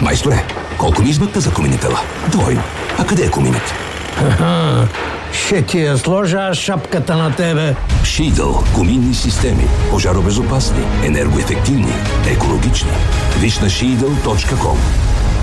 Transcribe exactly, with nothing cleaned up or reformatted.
Майсторе, колко ми измъкна за куминитела? Двойно. А къде е куминът? Ха-ха, ще ти я сложа шапката на тебе. Шийдъл. Куминни системи. Пожаробезопасни, енергоефективни, екологични. Виж на шийдъл точка ком.